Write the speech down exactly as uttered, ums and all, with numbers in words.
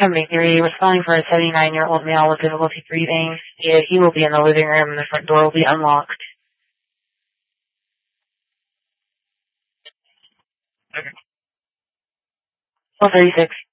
seventy-three, responding for a seventy-nine-year-old male with difficulty breathing. Yeah, he will be in the living room and the front door will be unlocked. Okay. twelve thirty-six.